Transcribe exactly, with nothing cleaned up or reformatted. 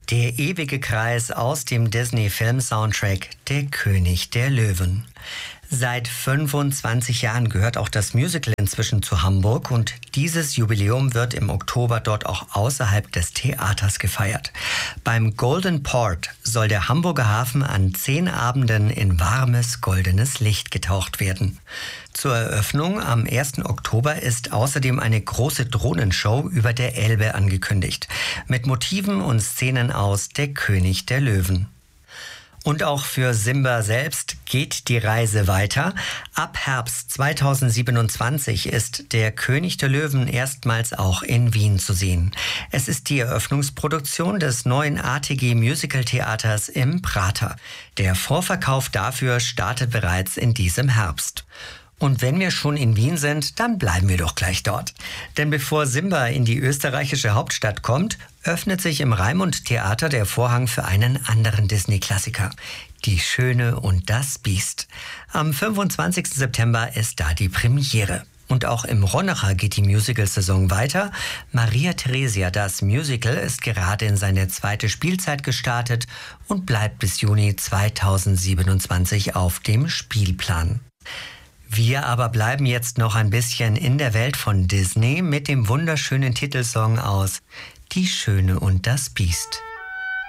Der ewige Kreis aus dem Disney-Film-Soundtrack Der König der Löwen. Seit fünfundzwanzig Jahren gehört auch das Musical inzwischen zu Hamburg und dieses Jubiläum wird im Oktober dort auch außerhalb des Theaters gefeiert. Beim Golden Port soll der Hamburger Hafen an zehn Abenden in warmes, goldenes Licht getaucht werden. Zur Eröffnung am ersten Oktober ist außerdem eine große Drohnenshow über der Elbe angekündigt, mit Motiven und Szenen aus Der König der Löwen. Und auch für Simba selbst geht die Reise weiter. Ab Herbst zweitausendsiebenundzwanzig ist Der König der Löwen erstmals auch in Wien zu sehen. Es ist die Eröffnungsproduktion des neuen A T G Musical Theaters im Prater. Der Vorverkauf dafür startet bereits in diesem Herbst. Und wenn wir schon in Wien sind, dann bleiben wir doch gleich dort. Denn bevor Simba in die österreichische Hauptstadt kommt, öffnet sich im Raimund Theater der Vorhang für einen anderen Disney-Klassiker. Die Schöne und das Biest. Am fünfundzwanzigsten September ist da die Premiere. Und auch im Ronacher geht die Musical-Saison weiter. Maria Theresia, das Musical, ist gerade in seine zweite Spielzeit gestartet und bleibt bis Juni zweitausendsiebenundzwanzig auf dem Spielplan. Wir aber bleiben jetzt noch ein bisschen in der Welt von Disney mit dem wunderschönen Titelsong aus Die Schöne und das Biest.